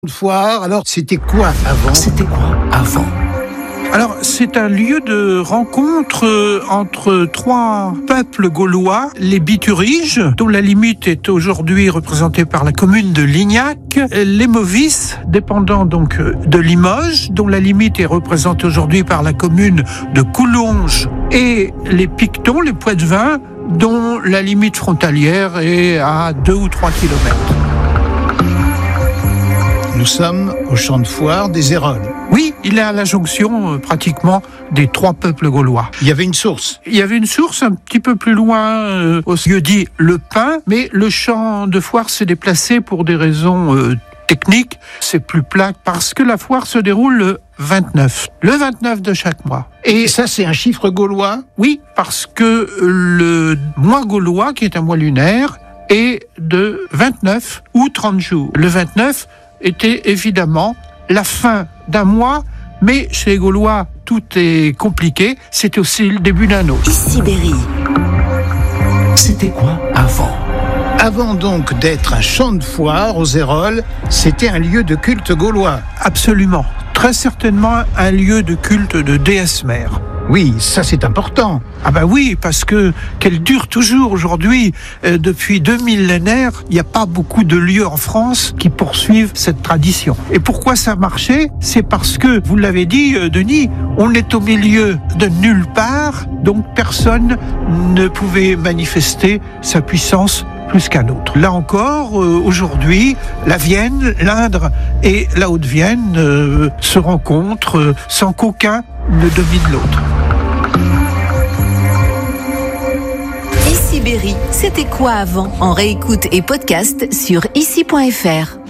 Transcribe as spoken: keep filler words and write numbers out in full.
Foire, alors c'était quoi avant ? C'était quoi avant ? Alors, c'est un lieu de rencontre euh, entre trois peuples gaulois, les Bituriges, dont la limite est aujourd'hui représentée par la commune de Lignac, les Movis, dépendant donc de Limoges, dont la limite est représentée aujourd'hui par la commune de Coulonges, et les Pictons, les Poitevins, dont la limite frontalière est à deux ou trois kilomètres. Nous sommes au champ de foire des Héroles. Oui, il est à la jonction euh, pratiquement des trois peuples gaulois. Il y avait une source. Il y avait une source un petit peu plus loin, euh, au lieu dit Le Pin, mais le champ de foire s'est déplacé pour des raisons euh, techniques. C'est plus plat parce que la foire se déroule le vingt-neuf. Le vingt-neuf de chaque mois. Et ça, c'est un chiffre gaulois ? Oui, parce que le mois gaulois, qui est un mois lunaire, est de vingt-neuf ou trente jours. Le vingt-neuf était évidemment la fin d'un mois, mais chez les Gaulois, tout est compliqué. C'était aussi le début d'un autre. Ici Berry. C'était quoi avant ? Avant donc d'être un champ de foire aux Héroles, c'était un lieu de culte gaulois. Absolument. Très certainement un lieu de culte de déesse mère. Oui, ça c'est important. Ah ben oui, parce que qu'elle dure toujours aujourd'hui. Euh, depuis deux millénaires, il n'y a pas beaucoup de lieux en France qui poursuivent cette tradition. Et pourquoi ça marchait ? C'est parce que, vous l'avez dit, euh, Denis, on est au milieu de nulle part, donc personne ne pouvait manifester sa puissance plus qu'un autre. Là encore, euh, aujourd'hui, la Vienne, l'Indre et la Haute-Vienne euh, se rencontrent euh, sans qu'aucun ne domine l'autre. Ici Berry, c'était quoi avant ? En réécoute et podcast sur ici point f r.